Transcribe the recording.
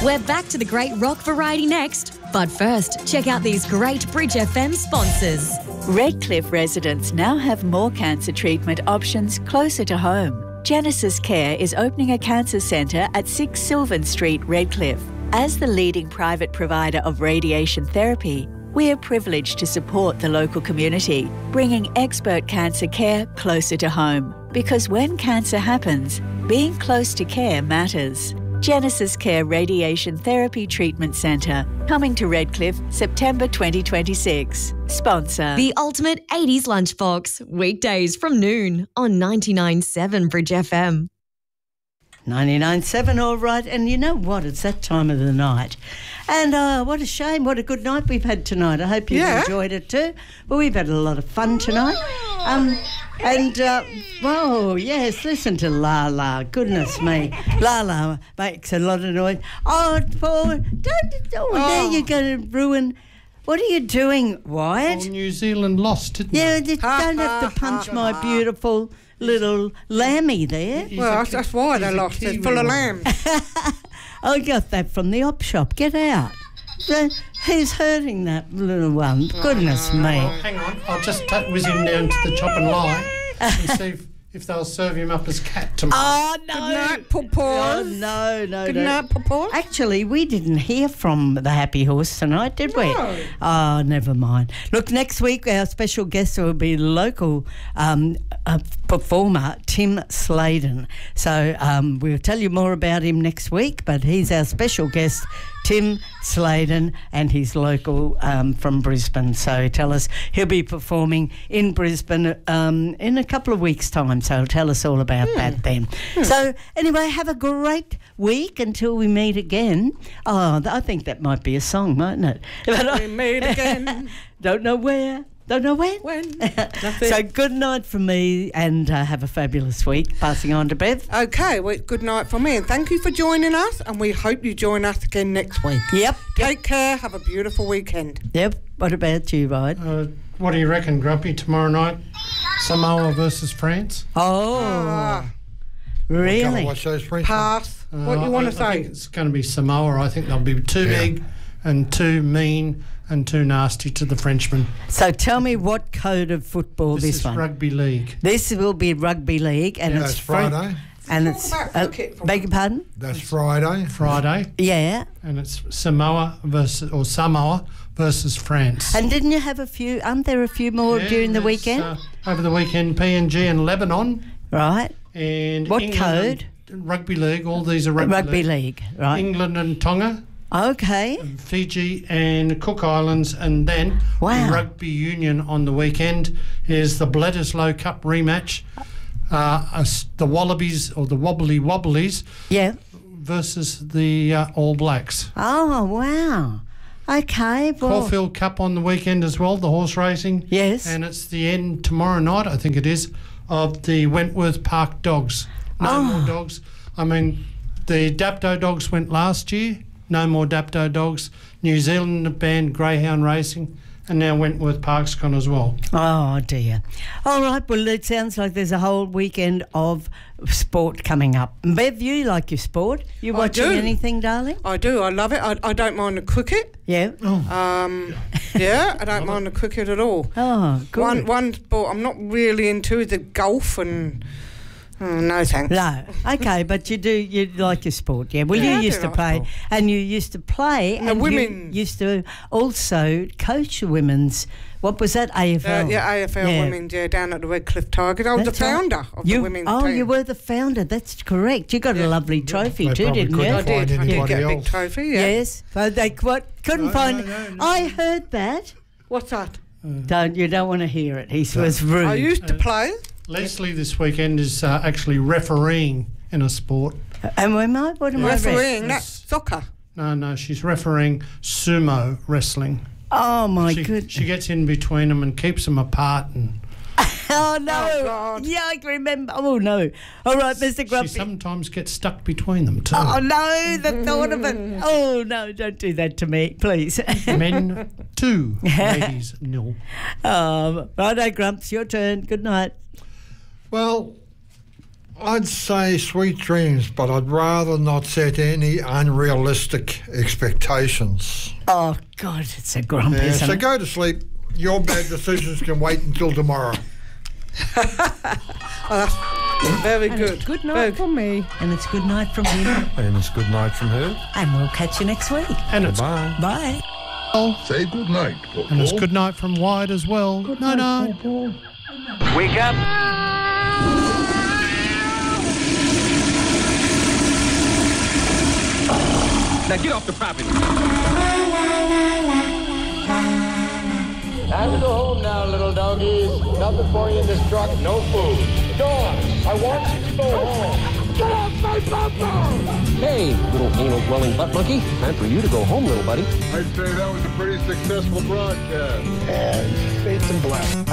We're back to the great rock variety next. But first, check out these great Bridge FM sponsors. Redcliffe residents now have more cancer treatment options closer to home. Genesis Care is opening a cancer centre at 6 Sylvan Street, Redcliffe. As the leading private provider of radiation therapy, we are privileged to support the local community, bringing expert cancer care closer to home. Because when cancer happens, being close to care matters. Genesis Care Radiation Therapy Treatment Centre, coming to Redcliffe, September 2026. Sponsor. The ultimate 80s lunchbox, weekdays from noon on 99.7 Bridge FM. 99.7, all right. And you know what? It's that time of the night. And what a shame, what a good night we've had tonight. I hope you've enjoyed it too. Well, we've had a lot of fun tonight. Whoa, yes, listen to Lala. Goodness me. Lala makes a lot of noise. Oh, Paul, there you're going to ruin... What are you doing, Wyatt? Well, New Zealand lost, didn't they? they? Don't have to punch my beautiful little lammy there. Well, that's why they lost. It's full of lambs. I got that from the op shop. Get out. Who's hurting that little one? Goodness me. Well, hang on. I'll just whiz him down to the chop and lie and see if they'll serve him up as cat tomorrow. Oh, no. Good night, Paw-Paws. No. Good night, Paw-Paws. Actually, we didn't hear from the Happy Horse tonight, did we? No. Oh, never mind. Look, next week our special guest will be local performer Tim Sladen. So we'll tell you more about him next week, but he's our special guest, Tim Sladen, and he's local from Brisbane. So tell us, he'll be performing in Brisbane in a couple of weeks' time. So he'll tell us all about that then. So anyway, have a great week until we meet again. Oh, I think that might be a song, mightn't it? We meet again. Don't know where. Don't know when. So good night from me and have a fabulous week. Passing on to Bev. Okay, well, good night from me and thank you for joining us and we hope you join us again next week. Yep. Take care. Have a beautiful weekend. Yep. What about you, Ryan? What do you reckon, Grumpy, tomorrow night? Samoa versus France? Oh. Really? Watch those French. Pass. What do you want to say? I think it's going to be Samoa. I think they'll be too big and too mean and too nasty to the Frenchmen. So tell me what code of football this is one? Rugby league. This will be rugby league, and it's Friday. And it's beg your pardon? That's Friday. Friday. Yeah. And it's Samoa versus France. And didn't you have a few? Aren't there a few more during the weekend? Over the weekend, PNG and Lebanon. Right. And what England code? Rugby league. All these are rugby league. Right. England and Tonga. Okay. Fiji and Cook Islands, and then rugby union on the weekend is the Bledisloe Cup rematch. The Wallabies or the Wobbly Wobblies versus the All Blacks. Oh, wow. Okay. Well. Caulfield Cup on the weekend as well, the horse racing. Yes. And it's the end tomorrow night, I think it is, of the Wentworth Park Dogs. No more dogs. I mean, the Dapto Dogs went last year. No more Dapto Dogs. New Zealand banned greyhound racing, and now Wentworth Park's gone as well. Oh, dear. All right, well, it sounds like there's a whole weekend of sport coming up. Bev, you like your sport? You watching anything, darling? I do. I love it. I don't mind the cricket. Yeah. I don't mind the cricket at all. Oh, good. One sport I'm not really into is the golf and... no, thanks. No. Okay, but you like your sport, yeah. Well, you used to play, sport. And you used to play, and women used to also coach the women's. What was that? AFL. AFL women. Yeah, down at the Redcliffe Tigers. I was the founder of the women's team. Oh, you were the founder. That's correct. You got a lovely trophy too, didn't you? I did. I did get a big trophy. Yeah. Yes. So they couldn't find. No. I heard that. What's that? You don't want to hear it. He was rude. I used to play. Leslie this weekend is actually refereeing in a sport. And what am I refereeing? That's soccer. No, she's refereeing sumo wrestling. Oh, my goodness. She gets in between them and keeps them apart. And oh, no. Oh, God. Yeah, I can remember. Oh, no. All right, Mr. Grumpy. She sometimes gets stuck between them, too. Oh, no, the thought of it. Oh, no, don't do that to me, please. Men 2, ladies 0. Righto, Grumps, your turn. Good night. Well, I'd say sweet dreams, but I'd rather not set any unrealistic expectations. Oh, God, it's a grump, isn't So it? go to sleep. Your bad decisions can wait until tomorrow. Very good. Good night from me. And it's good night from him. And it's good night from her. And we'll catch you next week. And it's, Bye. Bye. Say good night, Popo. and it's good night from Wyatt as well. Night. Wake up. Now get off the property. Time to go home now, little doggies. Nothing for you in this truck, no food. Dogs, I want you to go home. Get off my bumper! Hey, little anal-dwelling butt monkey. Time for you to go home, little buddy. I'd say that was a pretty successful broadcast. And fade some black.